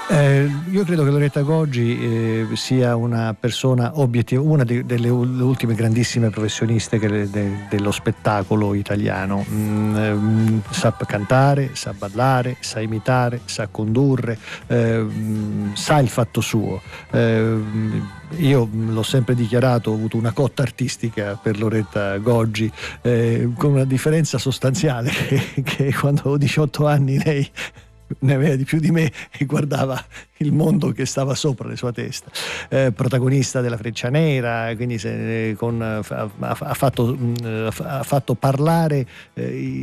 Io credo che Loretta Goggi sia una persona obiettiva, una delle ultime grandissime professioniste dello spettacolo italiano. Sa cantare, sa ballare, sa imitare, sa condurre, sa il fatto suo. Io l'ho sempre dichiarato, ho avuto una cotta artistica per Loretta Goggi, con una differenza sostanziale che quando avevo 18 anni lei ne aveva di più di me e guardava il mondo che stava sopra le sue testa. Protagonista della Freccia Nera, quindi ha fatto parlare